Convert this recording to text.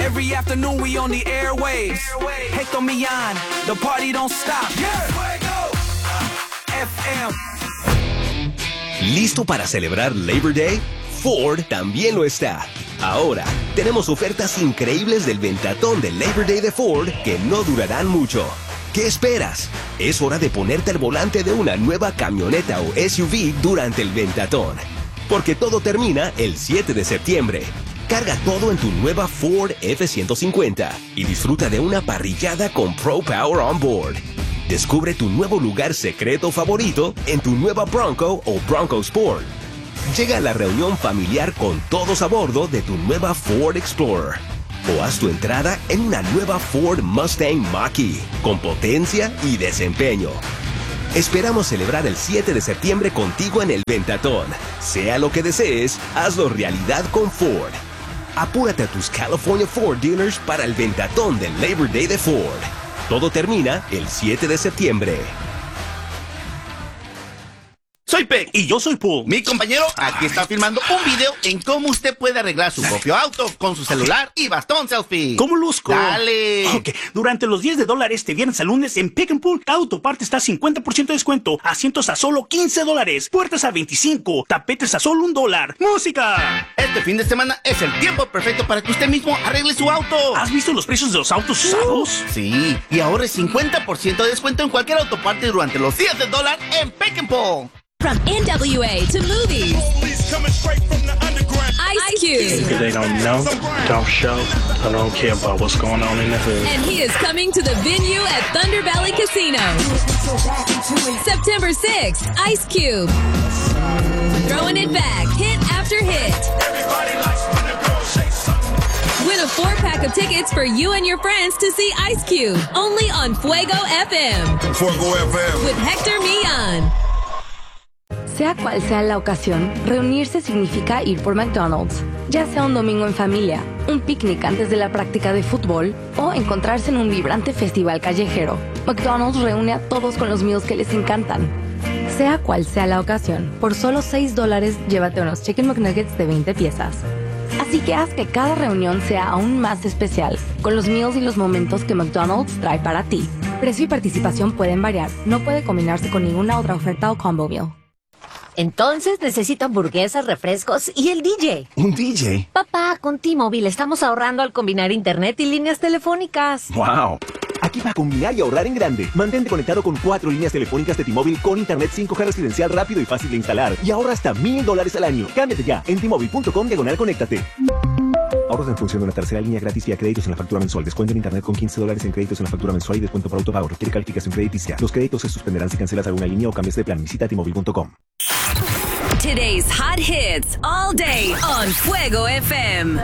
Every afternoon we on the airwaves. Hector Millán, the party don't stop. Fuego FM. ¿Listo para celebrar Labor Day? Ford también lo está. Ahora, tenemos ofertas increíbles del ventatón del Labor Day de Ford que no durarán mucho. ¿Qué esperas? Es hora de ponerte al volante de una nueva camioneta o SUV durante el ventatón. Porque todo termina el 7 de septiembre. Carga todo en tu nueva Ford F-150 y disfruta de una parrillada con Pro Power On Board. Descubre tu nuevo lugar secreto favorito en tu nueva Bronco o Bronco Sport. Llega a la reunión familiar con todos a bordo de tu nueva Ford Explorer. O haz tu entrada en una nueva Ford Mustang Mach-E con potencia y desempeño. Esperamos celebrar el 7 de septiembre contigo en el Ventatón. Sea lo que desees, hazlo realidad con Ford. Apúrate a tus California Ford dealers para el Ventatón del Labor Day de Ford. Todo termina el 7 de septiembre. Soy Peck. Y yo soy Paul. Mi compañero aquí está filmando un video en cómo usted puede arreglar su propio auto con su celular y bastón selfie. ¿Cómo luzco? ¡Dale! Ok, durante los $10 este viernes al lunes en Pick and Pull, cada autoparte está a 50% de descuento, asientos a solo $15, puertas a $25, tapetes a solo $1. ¡Música! Este fin de semana es el tiempo perfecto para que usted mismo arregle su auto. ¿Has visto los precios de los autos usados? Sí, y ahora es 50% de descuento en cualquier autoparte durante los $10 en Pick and Pull. From NWA to movies, Ice Cube. If they don't know, don't show, I don't care about what's going on in the hood. And he is coming to the venue at Thunder Valley Casino. September 6th, Ice Cube. Throwing it back, hit after hit. Win a 4-pack of tickets for you and your friends to see Ice Cube. Only on Fuego FM. Fuego FM. With Hector Millán. Sea cual sea la ocasión, reunirse significa ir por McDonald's. Ya sea un domingo en familia, un picnic antes de la práctica de fútbol o encontrarse en un vibrante festival callejero, McDonald's reúne a todos con los meals que les encantan. Sea cual sea la ocasión, por solo $6 llévate unos Chicken McNuggets de 20 piezas. Así que haz que cada reunión sea aún más especial, con los meals y los momentos que McDonald's trae para ti. Precio y participación pueden variar, no puede combinarse con ninguna otra oferta o combo meal. Entonces necesito hamburguesas, refrescos y el DJ. ¿Un DJ? Papá, con T-Mobile estamos ahorrando al combinar internet y líneas telefónicas. ¡Wow! Aquí va a combinar y ahorrar en grande. Mantente conectado con 4 líneas telefónicas de T-Mobile con internet 5G residencial rápido y fácil de instalar. Y ahorra hasta $1,000 al año. Cámbiate ya en T-Mobile.com/conéctate. Ahorros en función de una tercera línea gratis y a créditos en la factura mensual. Descuento en internet con $15 en créditos en la factura mensual y descuento por autopago. Requiere calificación crediticia. Los créditos se suspenderán si cancelas alguna línea o cambias de plan. Visita T-Mobile.com. Today's hot hits all day on Fuego FM.